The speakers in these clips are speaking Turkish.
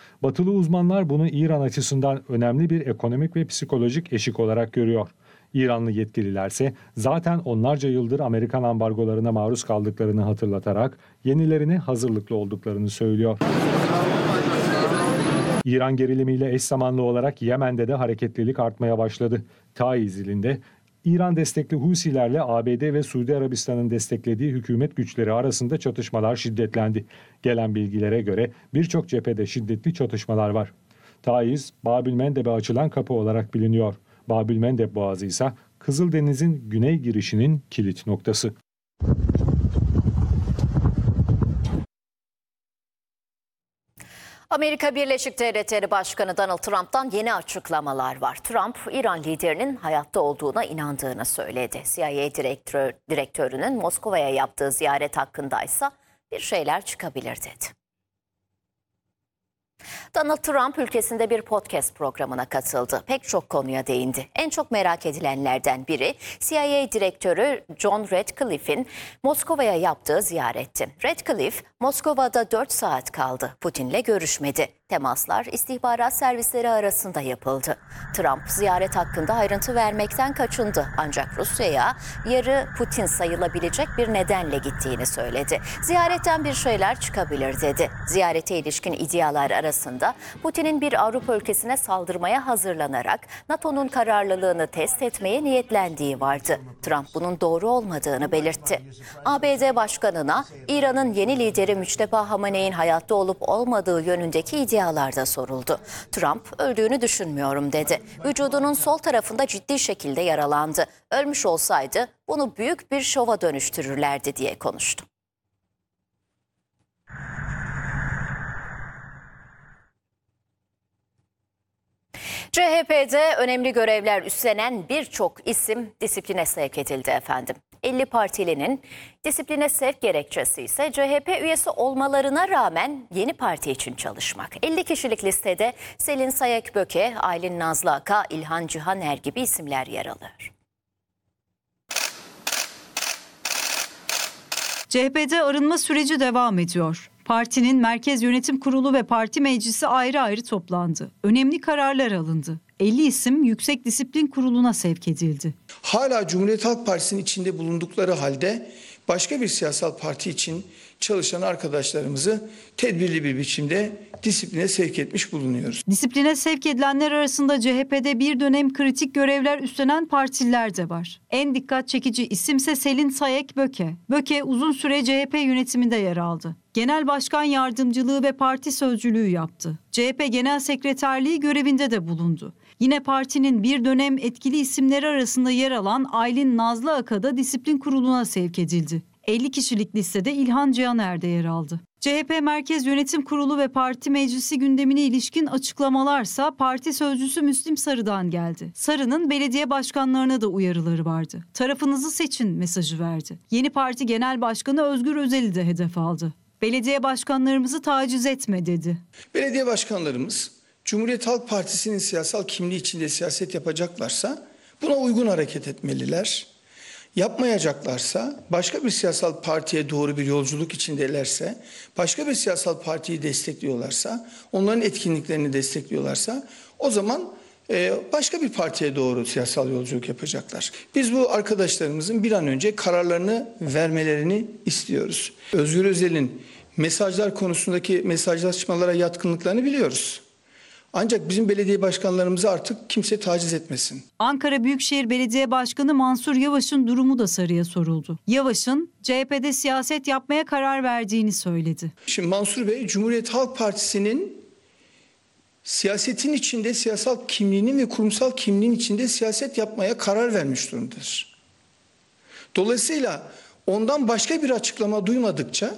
Batılı uzmanlar bunu İran açısından önemli bir ekonomik ve psikolojik eşik olarak görüyor. İranlı yetkililerse zaten onlarca yıldır Amerikan ambargolarına maruz kaldıklarını hatırlatarak yenilerine hazırlıklı olduklarını söylüyor. İran gerilimiyle eş zamanlı olarak Yemen'de de hareketlilik artmaya başladı. Taiz ilinde İran destekli Husilerle ABD ve Suudi Arabistan'ın desteklediği hükümet güçleri arasında çatışmalar şiddetlendi. Gelen bilgilere göre birçok cephede şiddetli çatışmalar var. Taiz, Babülmendeb'e açılan kapı olarak biliniyor. Babülmendeb Boğazı ise Kızıldeniz'in güney girişinin kilit noktası. Amerika Birleşik Devletleri Başkanı Donald Trump'tan yeni açıklamalar var. Trump, İran liderinin hayatta olduğuna inandığını söyledi. CIA direktörünün Moskova'ya yaptığı ziyaret hakkındaysa bir şeyler çıkabilir dedi. Donald Trump ülkesinde bir podcast programına katıldı. Pek çok konuya değindi. En çok merak edilenlerden biri CIA direktörü John Ratcliffe'in Moskova'ya yaptığı ziyaretti. Ratcliffe, Moskova'da 4 saat kaldı. Putin'le görüşmedi. Temaslar istihbarat servisleri arasında yapıldı. Trump ziyaret hakkında ayrıntı vermekten kaçındı. Ancak Rusya'ya yarı Putin sayılabilecek bir nedenle gittiğini söyledi. Ziyaretten bir şeyler çıkabilir dedi. Ziyarete ilişkin iddialar arasında Putin'in bir Avrupa ülkesine saldırmaya hazırlanarak NATO'nun kararlılığını test etmeye niyetlendiği vardı. Trump bunun doğru olmadığını belirtti. ABD Başkanı'na İran'ın yeni lideri Müçteba Hamaney'in hayatta olup olmadığı yönündeki iddialarda soruldu. Trump öldüğünü düşünmüyorum dedi. Vücudunun sol tarafında ciddi şekilde yaralandı. Ölmüş olsaydı bunu büyük bir şova dönüştürürlerdi diye konuştu. CHP'de önemli görevler üstlenen birçok isim disipline sevk edildi efendim. 50 partilinin disipline sevk gerekçesi ise CHP üyesi olmalarına rağmen yeni parti için çalışmak. 50 kişilik listede Selin Sayek-Böke, Aylin Nazlı Aka, İlhan Cihaner gibi isimler yer alıyor. CHP'de arınma süreci devam ediyor. Partinin Merkez Yönetim Kurulu ve Parti Meclisi ayrı ayrı toplandı. Önemli kararlar alındı. 50 isim Yüksek Disiplin Kurulu'na sevk edildi. Hala Cumhuriyet Halk Partisi'nin içinde bulundukları halde başka bir siyasal parti için çalışan arkadaşlarımızı tedbirli bir biçimde disipline sevk etmiş bulunuyoruz. Disipline sevk edilenler arasında CHP'de bir dönem kritik görevler üstlenen partililer de var. En dikkat çekici isimse Selin Sayek-Böke. Böke uzun süre CHP yönetiminde yer aldı. Genel Başkan Yardımcılığı ve Parti Sözcülüğü yaptı. CHP Genel Sekreterliği görevinde de bulundu. Yine partinin bir dönem etkili isimleri arasında yer alan Aylin Nazlı Aka da Disiplin Kurulu'na sevk edildi. 50 kişilik listede İlhan Cihaner de yer aldı. CHP Merkez Yönetim Kurulu ve Parti Meclisi gündemine ilişkin açıklamalarsa parti sözcüsü Müslim Sarı'dan geldi. Sarı'nın belediye başkanlarına da uyarıları vardı. Tarafınızı seçin mesajı verdi. Yeni parti genel başkanı Özgür Özel'i de hedef aldı. Belediye başkanlarımızı taciz etme dedi. Belediye başkanlarımız Cumhuriyet Halk Partisi'nin siyasal kimliği içinde siyaset yapacaklarsa buna uygun hareket etmeliler. Yapmayacaklarsa, başka bir siyasal partiye doğru bir yolculuk içindelerse, başka bir siyasal partiyi destekliyorlarsa, onların etkinliklerini destekliyorlarsa o zaman başka bir partiye doğru siyasal yolculuk yapacaklar. Biz bu arkadaşlarımızın bir an önce kararlarını vermelerini istiyoruz. Özgür Özel'in mesajlar konusundaki mesajlaşmalara yatkınlıklarını biliyoruz. Ancak bizim belediye başkanlarımızı artık kimse taciz etmesin. Ankara Büyükşehir Belediye Başkanı Mansur Yavaş'ın durumu da Sarı'ya soruldu. Yavaş'ın CHP'de siyaset yapmaya karar verdiğini söyledi. Şimdi Mansur Bey, Cumhuriyet Halk Partisi'nin siyasetin içinde, siyasal kimliğinin ve kurumsal kimliğin içinde siyaset yapmaya karar vermiş durumdadır. Dolayısıyla ondan başka bir açıklama duymadıkça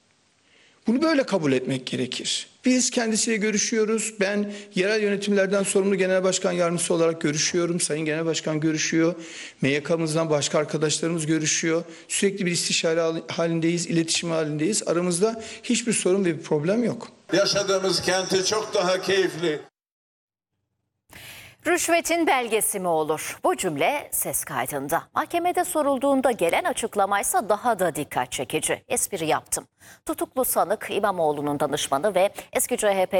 bunu böyle kabul etmek gerekir. Biz kendisiyle görüşüyoruz. Ben yerel yönetimlerden sorumlu genel başkan yardımcısı olarak görüşüyorum. Sayın Genel Başkan görüşüyor. MYK'mızdan başka arkadaşlarımız görüşüyor. Sürekli bir istişare halindeyiz, iletişim halindeyiz. Aramızda hiçbir sorun ve bir problem yok. Yaşadığımız kenti çok daha keyifli. Rüşvetin belgesi mi olur? Bu cümle ses kaydında. Mahkemede sorulduğunda gelen açıklamaysa daha da dikkat çekici. Espri yaptım. Tutuklu sanık İmamoğlu'nun danışmanı ve eski CHP